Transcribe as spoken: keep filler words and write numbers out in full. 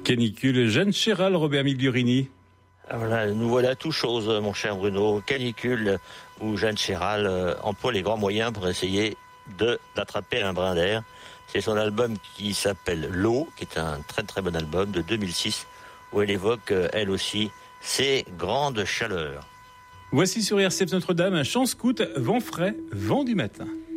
Canicule, Jeanne Chéral, Robert Migliorini. Voilà, nous voilà tout chose, mon cher Bruno. Canicule où Jeanne Chéral euh, emploie les grands moyens pour essayer de d'attraper un brin d'air. C'est son album qui s'appelle L'eau, qui est un très très bon album de deux mille six, où elle évoque euh, elle aussi ses grandes chaleurs. Voici sur R C F Notre-Dame un chant scout, vent frais, vent du matin.